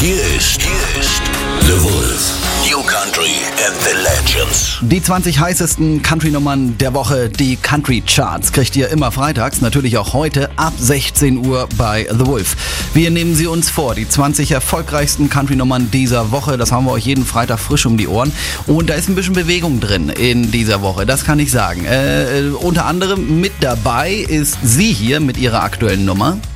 Hier ist The Wolf. New Country and the Legends. Die 20 heißesten Country-Nummern der Woche, die Country-Charts, kriegt ihr immer freitags, natürlich auch heute ab 16 Uhr bei The Wolf. Wir nehmen sie uns vor, die 20 erfolgreichsten Country-Nummern dieser Woche. Das haben wir euch jeden Freitag frisch um die Ohren. Und da ist ein bisschen Bewegung drin in dieser Woche, das kann ich sagen. Unter anderem mit dabei ist sie hier mit ihrer aktuellen Nummer.